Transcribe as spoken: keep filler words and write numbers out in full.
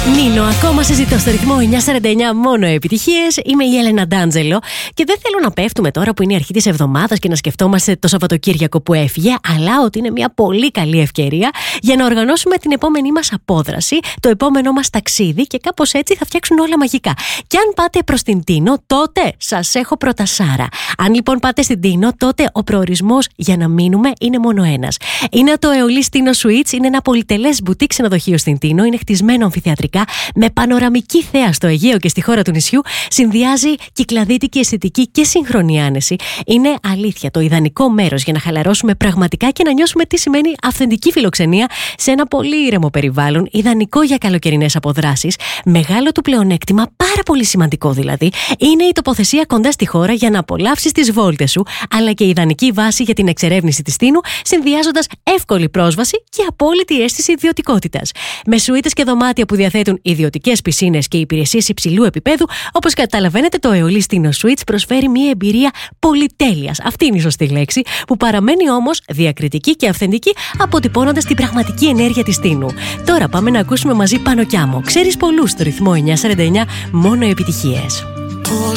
Νίνο, ακόμα συζητώ στο ρυθμό εννιά σαράντα εννιά, μόνο επιτυχίες. Είμαι η Έλενα Ντάντζελο και δεν θέλω να πέφτουμε τώρα που είναι η αρχή της εβδομάδας και να σκεφτόμαστε το Σαββατοκύριακο που έφυγε, αλλά ότι είναι μια πολύ καλή ευκαιρία για να οργανώσουμε την επόμενή μας απόδραση, το επόμενό μας ταξίδι και κάπως έτσι θα φτιάξουν όλα μαγικά. Και αν πάτε προς την Τίνο, τότε σας έχω πρωτασάρα. Αν λοιπόν πάτε στην Τίνο, τότε ο προορισμός για να μείνουμε είναι μόνο ένας. Είναι το Αεολής Τίνο Suites, είναι ένα πολυτελές μπουτίκ ξενοδοχείο στην Τίνο, είναι χτισμένο αμφιθεατρικά με πανοραμική θέα στο Αιγαίο και στη χώρα του νησιού, συνδυάζει κυκλαδίτικη αισθητική και σύγχρονη άνεση. Είναι αλήθεια το ιδανικό μέρος για να χαλαρώσουμε πραγματικά και να νιώσουμε τι σημαίνει αυθεντική φιλοξενία σε ένα πολύ ήρεμο περιβάλλον, ιδανικό για καλοκαιρινές αποδράσεις. Μεγάλο του πλεονέκτημα, πάρα πολύ σημαντικό δηλαδή, είναι η τοποθεσία κοντά στη χώρα για να απολαύσεις τις βόλτες σου, αλλά και ιδανική βάση για την εξερεύνηση της Τίνου, συνδυάζοντας εύκολη πρόσβαση και απόλυτη αίσθηση ιδιωτικότητας. Με σουίτες και δωμάτια που διαθέτουν ιδιωτικές πισίνες και υπηρεσίες υψηλού επίπεδου, όπως καταλαβαίνετε, το Αεολής Τίνο Suites προσφέρει μια εμπειρία πολυτέλειας. Αυτή είναι η σωστή λέξη, που παραμένει όμως διακριτική και αυθεντική, αποτυπώνοντας την πραγματική ενέργεια της Τίνου. Τώρα πάμε να ακούσουμε μαζί Πάνω κι Άμμο. Ξέρεις πολλούς στο ρυθμό εννιά σαράντα εννιά, μόνο επιτυχίες. Πώς